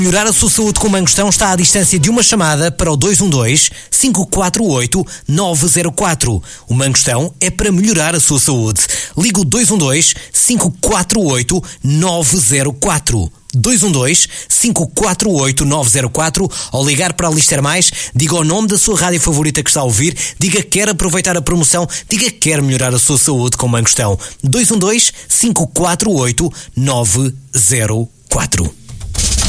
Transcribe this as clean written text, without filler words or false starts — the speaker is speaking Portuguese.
Melhorar a sua saúde com Mangostão está à distância de uma chamada para o 212-548-904. O Mangostão é para melhorar a sua saúde. Ligue o 212-548-904. 212-548-904 ou ligar para a Lister Mais, diga o nome da sua rádio favorita que está a ouvir, diga que quer aproveitar a promoção, diga que quer melhorar a sua saúde com Mangostão. 212-548-904.